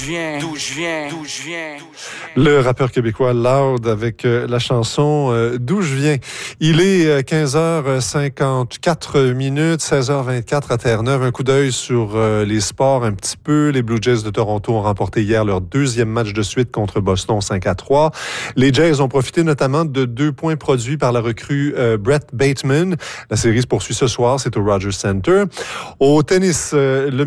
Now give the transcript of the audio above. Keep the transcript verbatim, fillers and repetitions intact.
viens, d'où je viens, d'où je viens. Le rappeur québécois Loud avec euh, la chanson euh, D'où je viens. Il est euh, quinze heures cinquante-quatre minutes, seize heures vingt-quatre à Terre-Neuve. Un coup d'œil sur euh, les sports un petit peu. Les Blue Jays de Toronto ont remporté hier leur deuxième match de suite contre Boston cinq à trois. Les Jays ont profité notamment de deux points produits par la recrue euh, Brett Bateman. La série se poursuit ce soir, c'est au Rogers Center. Au tennis, euh, le